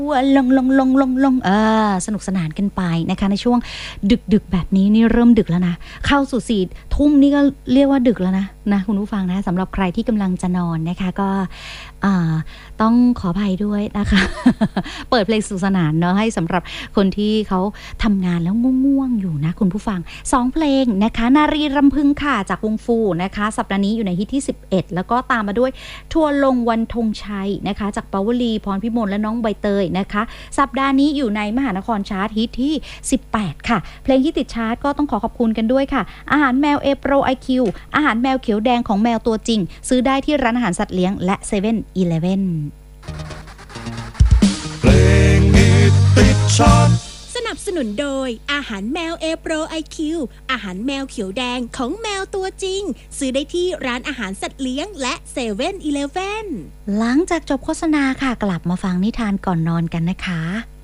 ลงสนุกสนานกันไปนะคะในช่วงดึกแบบนี้นี่เริ่มดึกแล้วนะเข้าสู่4 ทุ่มนี่ก็เรียกว่าดึกแล้วนะคุณผู้ฟังนะสำหรับใครที่กำลังจะนอนนะคะก็ต้องขออภัยด้วยนะคะ เปิดเพลงสนุกสนานเนาะให้สำหรับคนที่เขาทำงานแล้วง่วงๆอยู่นะคุณผู้ฟัง2 เพลงนะคะนารีรำพึงค่ะจากวงฟูนะคะสัปดาห์นี้อยู่ในฮิตที่11แล้วก็ตามมาด้วยทัวร์ลงวันธงชัยนะคะจากปาวลีพรพิมลและน้องใบเตยนะคะสัปดาห์นี้อยู่ในมหานครชาร์ตฮิตที่18ค่ะเพลงที่ติดชาร์ตก็ต้องขอบคุณกันด้วยค่ะอาหารแมวเอโปรไอคิวอาหารแมวเขียวแดงของแมวตัวจริงซื้อได้ที่ร้านอาหารสัตว์เลี้ยงและ7-Eleven เพลงฮิตติดชาร์ตสนับสนุนโดยอาหารแมวเอโปรไอคิวอาหารแมวเขียวแดงของแมวตัวจริงซื้อได้ที่ร้านอาหารสัตว์เลี้ยงและ7-Eleven หลังจากจบโฆษณาค่ะกลับมาฟังนิทานก่อนนอนกันนะคะ